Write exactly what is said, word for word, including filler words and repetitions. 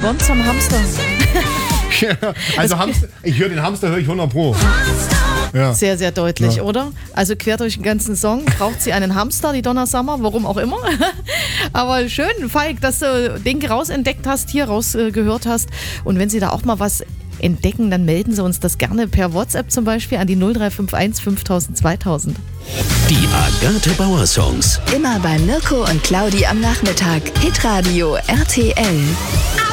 geworden zum Hamster. Ja, also Hamster, ich höre den Hamster, höre ich hundert Pro. Ja. Sehr, sehr deutlich, Ja. oder? Also quer durch den ganzen Song braucht sie einen Hamster, die Donna Summer, warum auch immer. Aber schön, Falk, dass du den rausentdeckt hast, hier rausgehört hast. Und wenn Sie da auch mal was entdecken, dann melden Sie uns das gerne per WhatsApp zum Beispiel an die null drei fünf eins fünftausend zweitausend. Die Agathe Bauer Songs. Immer bei Mirko und Claudi am Nachmittag. Hitradio R T L.